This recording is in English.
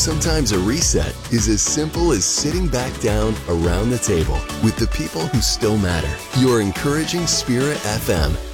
Sometimes a reset is as simple as sitting back down around the table with the people who still matter. Your encouraging Spirit FM